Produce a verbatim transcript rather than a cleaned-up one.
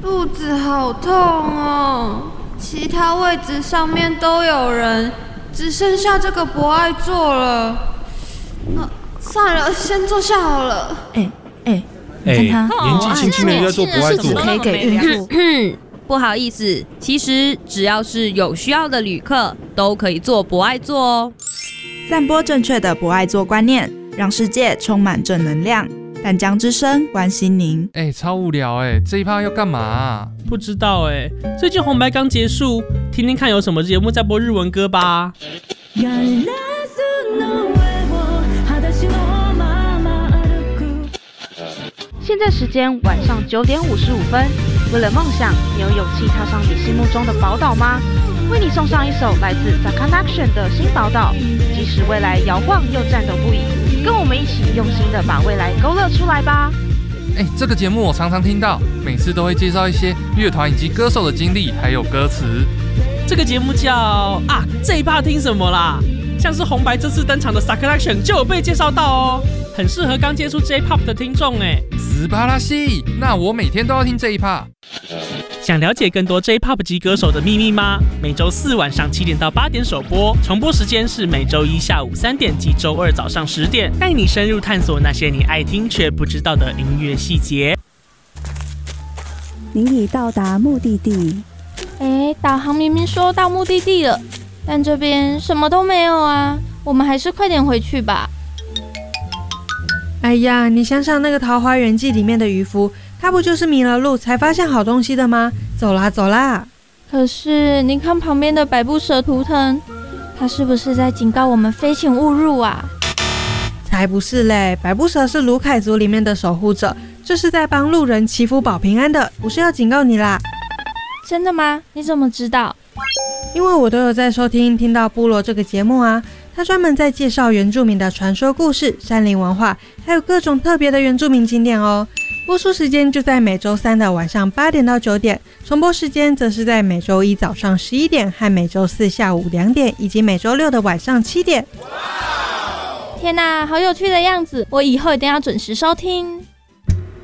肚子好痛哦，其他位置上面都有人，只剩下这个博爱座了。呃，算了，先坐下好了。 哎哎，你看他年纪轻轻的就在做博爱座， 可以给孕妇。 不好意思，其实只要是有需要的旅客，都可以坐博爱座哦。 散播正确的博爱座观念，让世界充满正能量。淡江之声关心您。 哎、欸，超无聊哎、欸，这一趴要干嘛、啊？ 不知道哎、欸，最近红白刚结束，听听看有什么节目在播日文歌吧。 现在时间晚上九点五十五分。为了梦想，你有勇气踏上你心目中的宝岛吗？为你送上一首来自 Sakanation 的新宝岛，即使未来摇晃又颤抖不已，跟我们一起用心的把未来勾勒出来吧。 哎、欸，这个节目我常常听到，每次都会介绍一些乐团以及歌手的经历，还有歌词。 这个节目叫啊，这一趴听什么啦？像是红白这次登场的 Sakanation 就有被介绍到哦，很适合刚接触 J-Pop 的听众哎。 斯巴拉西，那我每天都要听这一趴。 想了解更多 J-Pop 级歌手的秘密吗？每周四晚上七点到八点首播，重播时间是每周一下午三点及周二早上十点，带你深入探索那些你爱听却不知道的音乐细节。 您已到达目的地。 哎，导航明明说到目的地了，但这边什么都没有啊，我们还是快点回去吧。 哎呀，你想想那个《桃花源记》里面的渔夫，他不就是迷了路才发现好东西的吗？走啦走啦！ 可是你看旁边的百步蛇图腾，他是不是在警告我们飞行勿入啊？ 才不是嘞，百步蛇是卢凯族里面的守护者，这是在帮路人祈福保平安的，不是要警告你啦。 真的吗？你怎么知道？ 因为我都有在收听听到部落这个节目啊，他专门在介绍原住民的传说故事、山林文化，还有各种特别的原住民景点哦。播出时间就在每周三的晚上八点到九点，重播时间则是在每周一早上十一点和每周四下午两点，以及每周六的晚上七点。 天哪，好有趣的样子！我以后一定要准时收听。